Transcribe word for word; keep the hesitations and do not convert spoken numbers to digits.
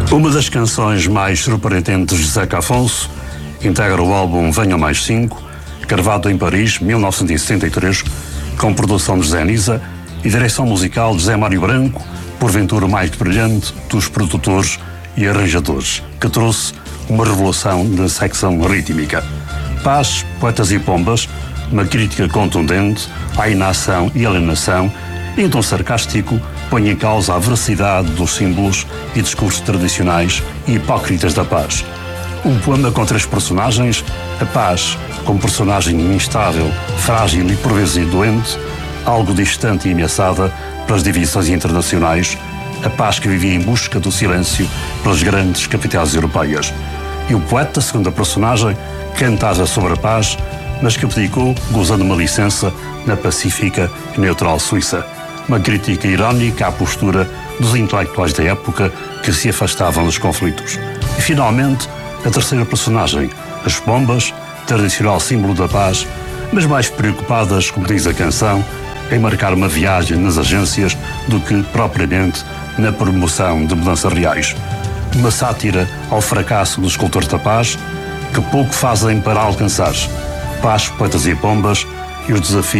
Uma das canções mais surpreendentes de Zeca Afonso integra o álbum Venham Mais Cinco, gravado em Paris, mil novecentos e setenta e três, com produção de Zé Nisa e direção musical de Zé Mário Branco, porventura o mais brilhante dos produtores e arranjadores, que trouxe uma revolução na secção rítmica. Paz, Poetas e Pombas, uma crítica contundente à inação e alienação, em tom sarcástico, põe em causa a veracidade dos símbolos e discursos tradicionais e hipócritas da paz. Um poema com três personagens: a paz como personagem instável, frágil e por vezes doente, algo distante e ameaçada pelas divisões internacionais, a paz que vivia em busca do silêncio pelas grandes capitais europeias. E o poeta, segunda personagem, cantava sobre a paz, mas que abdicou, gozando uma licença, na pacífica e neutral Suíça. Uma crítica irónica à postura dos intelectuais da época que se afastavam dos conflitos. E, finalmente, a terceira personagem, as pombas, tradicional símbolo da paz, mas mais preocupadas, como diz a canção, em marcar uma viagem nas agências do que, propriamente, na promoção de mudanças reais. Uma sátira ao fracasso dos escultores da paz, que pouco fazem para alcançar. Paz, Poetas e Pombas e os desafios